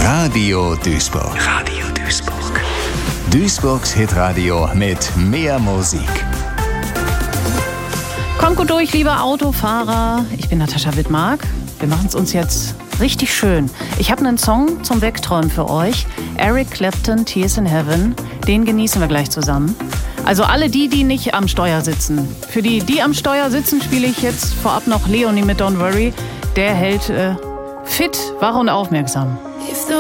Radio Duisburg. Radio Duisburg. Duisburgs Hitradio mit mehr Musik. Kommt gut durch, liebe Autofahrer. Ich bin Natascha Wittmark. Wir machen es uns jetzt richtig schön. Ich habe einen Song zum Wegträumen für euch. Eric Clapton, Tears in Heaven. Den genießen wir gleich zusammen. Also alle die nicht am Steuer sitzen. Für die am Steuer sitzen, spiele ich jetzt vorab noch Leonie mit Don't Worry. Der hält fit, wach und aufmerksam. If the